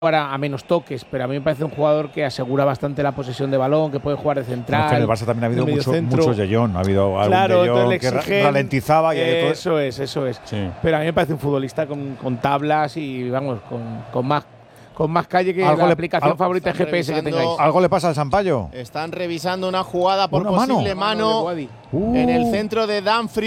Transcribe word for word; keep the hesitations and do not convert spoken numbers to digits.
a, a menos toques, pero a mí me parece un jugador que asegura bastante la posesión de balón, que puede jugar de central. No, es que en el Barça también ha habido mucho, mucho de Jong, ha habido algún claro, de Jong que exigen, ralentizaba. Y eh, eso es, eso es. Sí. Pero a mí me parece un futbolista con, con tablas y, vamos, con, con más con más calle que la le, aplicación favorita de G P S que tengáis. ¿Algo le pasa al Sampaio? Están revisando una jugada por ¿Una posible mano? mano, mano uh. en el centro de Dumfries.